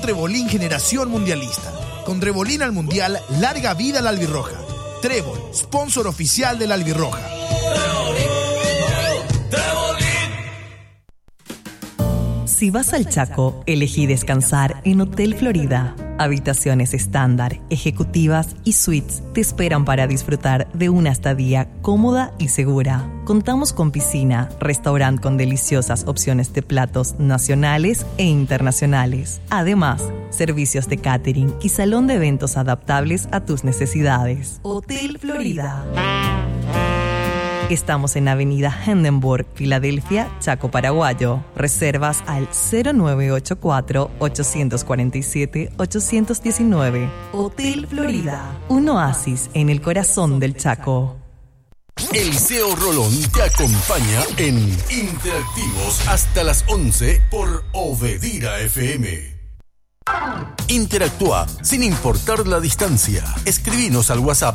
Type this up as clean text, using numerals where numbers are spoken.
Trebolín Generación Mundialista. Con Trebolín al Mundial, larga vida a la albirroja. Trébol, sponsor oficial de la albirroja. Si vas al Chaco, elegí descansar en Hotel Florida. Habitaciones estándar, ejecutivas y suites te esperan para disfrutar de una estadía cómoda y segura. Contamos con piscina, restaurante con deliciosas opciones de platos nacionales e internacionales. Además, servicios de catering y salón de eventos adaptables a tus necesidades. Hotel Florida. Estamos en Avenida Hindenburg, Filadelfia, Chaco Paraguayo. Reservas al 0984-847-819. Hotel Florida, un oasis en el corazón del Chaco. Eliseo Rolón te acompaña en Interactivos hasta las 11 por Obedira FM. Interactúa sin importar la distancia. Escribinos al WhatsApp